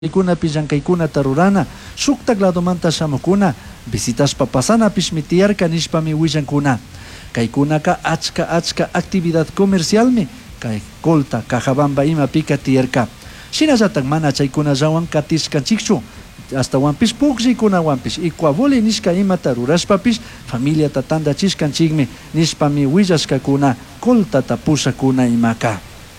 Kuna pillankaykuna tarurana shuktak ladomanta shamukuna visitashpa pasanapish mitiyarka nishpami willankuna kaykunaka achka actividad comercialmi kay Colta Cajabamba imapika tiyarka shinallatak mana chaykunallawan katishkanchikchu hastawanpish puqllikunawanpish ikuavoli nishka imata rurashpapish familiata tandachishkanchikmi nishpami willashkakuna Coltata pushakuna imaka.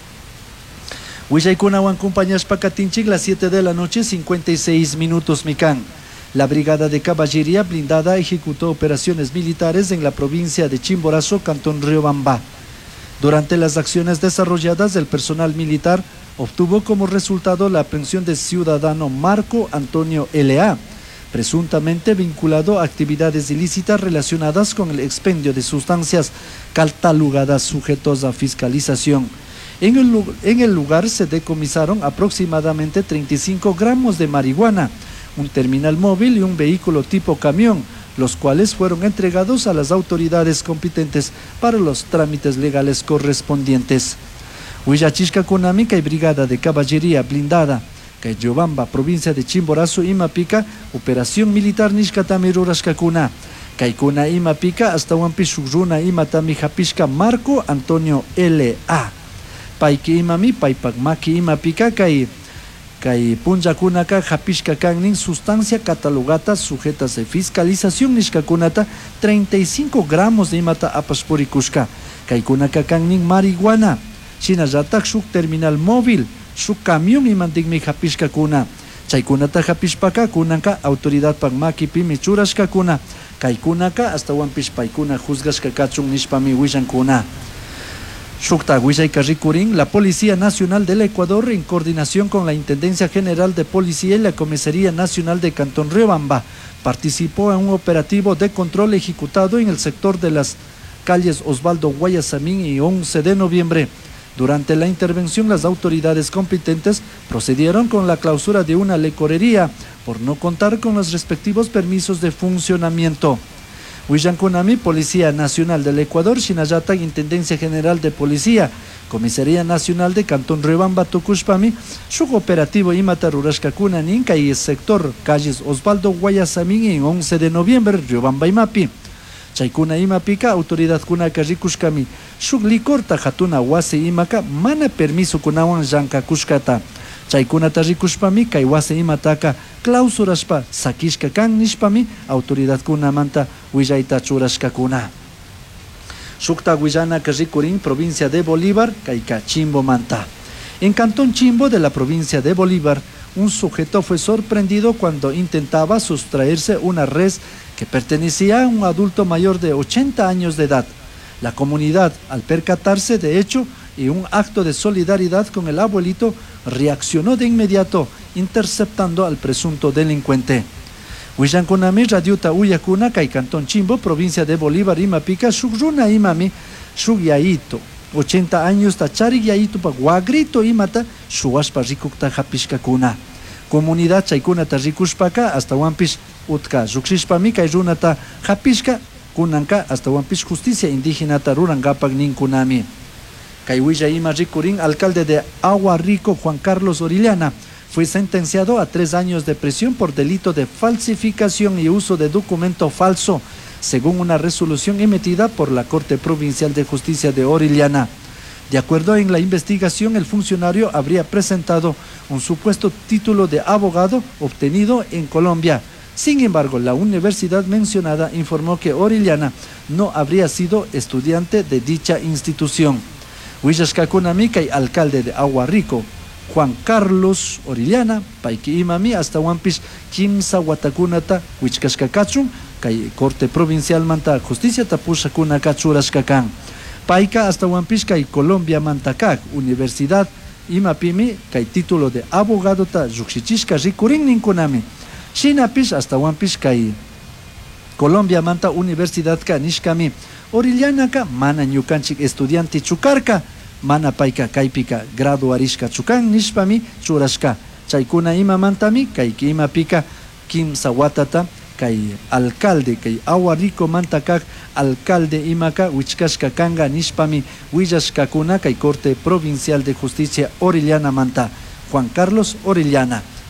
Willaykunawan acompañashpa katinchik las 7 de la noche 56 minutos mikan. La Brigada de Caballería Blindada ejecutó operaciones militares en la provincia de Chimborazo, Cantón Riobamba. Durante las acciones desarrolladas, el personal militar obtuvo como resultado la aprehensión del ciudadano Marco Antonio L.A., presuntamente vinculado a actividades ilícitas relacionadas con el expendio de sustancias catalogadas sujetos a fiscalización. En el lugar se decomisaron aproximadamente 35 gramos de marihuana, un terminal móvil y un vehículo tipo camión, los cuales fueron entregados a las autoridades competentes para los trámites legales correspondientes. Huillachishka Kunamika y Brigada de Caballería Blindada, Riobamba, provincia de Chimborazo, Imapika, operación militar Nishkatami Rurashkakuna, Kaikuna Imapika, hasta Wampishuruna Imatami Japishka Marco Antonio L.A. Paiki imami paipakmaki imapika kay punllakunaka japishka kannin sustancia catalogada sujetas de fiscalización nishkakunata 35 gramos de imata apashpurikushka kaykunaka kannin marihuana shinallatak shuk terminal móvil shuk camión imantikmi japishkakuna chaykunata japishpaka kunanka autoridad pakmakipi michurashkakuna kaykunaka hasta wanpish paykuna juzgashkakachun nishpami willankuna. Shukta Huillayka Rikurin, la Policía Nacional del Ecuador, en coordinación con la Intendencia General de Policía y la Comisaría Nacional de Cantón Riobamba, participó en un operativo de control ejecutado en el sector de las calles Osvaldo Guayasamín y 11 de noviembre. Durante la intervención, las autoridades competentes procedieron con la clausura de una licorería por no contar con los respectivos permisos de funcionamiento. Huillankunami, Policía Nacional del Ecuador, Shinallatak, Intendencia General de Policía, Comisaría Nacional de Cantón Riobamba, Tucushpami, shuk operativo imata rurashkakuna ninka y sector calles Osvaldo Guayasamín en 11 de noviembre, Riobamba Imapi. Chaykuna imapika, autoridad kunaka rikushkami, shuk licorta hatuna wasi imaka, mana permiso kunawan llankakushkata. Chaykunata rikushpami kay wasi imataka clausurashpa sakishka kan nishpami autoridad kunamanta willayta churashkakuna. Shukta Huillanaka Rikurin, provincia de Bolívar, kayka Chimbo manta. En Cantón Chimbo de la provincia de Bolívar, un sujeto fue sorprendido cuando intentaba sustraerse una res que pertenecía a un adulto mayor de 80 años de edad. La comunidad, al percatarse de hecho y un acto de solidaridad con el abuelito, reaccionó de inmediato, interceptando al presunto delincuente. Huillankunami radiuta uyakuna kay Cantón Chimbo, provincia de Bolívar, Imapika, shukruna imami, shugyaito, 80 años tachari yaito pa guagrito imata, shuashpa rikukta japishkakuna. Comunidad chaykunata rikushpaka hasta wampish utka shukshishpami kay runata japishka kunanka hasta wampish justicia indígenata rurangapak ninkunami. Kay Huillayima Rikurin, alcalde de Agua Rico, Juan Carlos Orellana, fue sentenciado a 3 años de prisión por delito de falsificación y uso de documento falso, según una resolución emitida por la Corte Provincial de Justicia de Orellana. De acuerdo en la investigación, el funcionario habría presentado un supuesto título de abogado obtenido en Colombia. Sin embargo, la universidad mencionada informó que Orellana no habría sido estudiante de dicha institución. Huillashkakunami kay alcalde de Agua Rico, Juan Carlos Orellana, paiki imami hasta wampish kimsa watakunata huichkashkakachun kay Corte Provincial manta justicia tapushakuna kachurashkakan. Paika hasta wampish kay Colombia mantakak, universidad imapimi kay título de abogado ta yukshichishka rikurin ninkunami. Shinapish hasta wampish kay Colombia manta universidad ka nishkami. Orellana ka mana ñukanchik estudiante chukarka, mana paika kaypika graduarishka chukan nishpami churashka. Chaykuna imamantami kayki imapika kimsa watata kay alcalde kay Agua Rico mantakak alcalde imaka wichkashka kanga nishpami willashkakuna kay Corte Provincial de Justicia Orellana manta Juan Carlos Orellana.